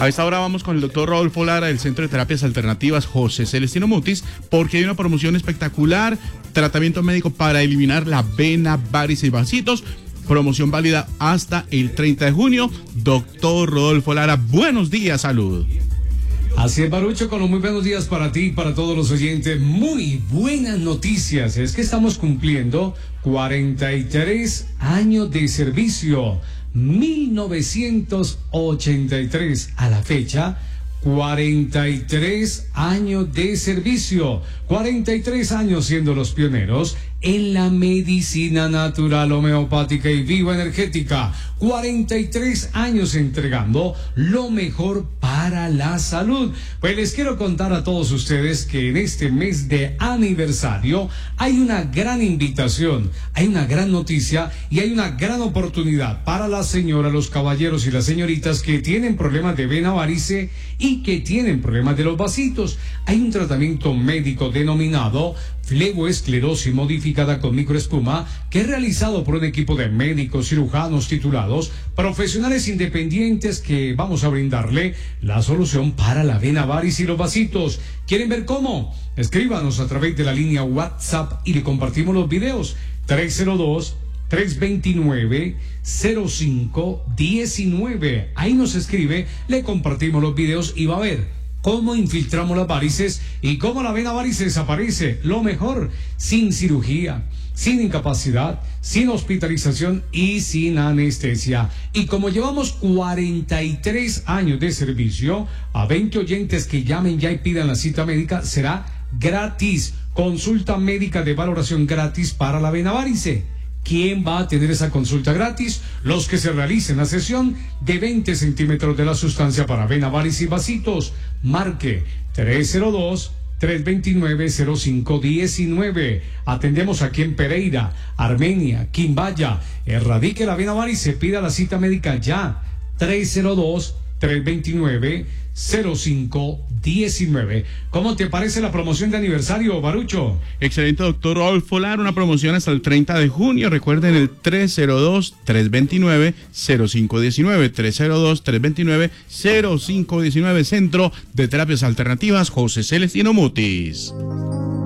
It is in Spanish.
A esta hora vamos con el doctor Rodolfo Lara del Centro de Terapias Alternativas José Celestino Mutis, porque hay una promoción espectacular, tratamiento médico para eliminar la vena, varices y vasitos. Promoción válida hasta el 30 de junio. Doctor Rodolfo Lara, buenos días, salud. Así es, Barucho, con los muy buenos días para ti y para todos los oyentes. Muy buenas noticias. Es que estamos cumpliendo 43 años de servicio. 1983 a la fecha. 43 años de servicio. 43 años siendo los pioneros en la medicina natural, homeopática y bioenergética. 43 años entregando lo mejor para la salud. Pues les quiero contar a todos ustedes que en este mes de aniversario hay una gran invitación, hay una gran noticia y hay una gran oportunidad para las señoras, los caballeros y las señoritas que tienen problemas de vena, varice y que tienen problemas de los vasitos. Hay un tratamiento médico denominado fleboesclerosis modificada con microespuma, que es realizado por un equipo de médicos, cirujanos titulados, profesionales independientes, que vamos a brindarle la solución para la vena, varice y los vasitos. ¿Quieren ver cómo? Escríbanos a través de la línea WhatsApp y le compartimos los videos. 302-329-0519. Ahí nos escribe, le compartimos los videos y va a ver cómo infiltramos las varices y cómo la vena varice desaparece. Lo mejor, sin cirugía, sin incapacidad, sin hospitalización y sin anestesia. Y como llevamos 43 años de servicio, a 20 oyentes que llamen ya y pidan la cita médica, será gratis. Consulta médica de valoración gratis para la vena varice. ¿Quién va a tener esa consulta gratis? Los que se realicen la sesión de 20 centímetros de la sustancia para vena, varice y vasitos. Marque 302-329-0519. Atendemos aquí en Pereira, Armenia, Quimbaya. Erradique la vena varice, pida la cita médica ya. 302-329-0519. ¿Cómo te parece la promoción de aniversario, Barucho? Excelente, doctor Rodolfo Lara, una promoción hasta el 30 de junio. Recuerden el 302-329-0519, 302-329-0519, Centro de Terapias Alternativas José Celestino Mutis.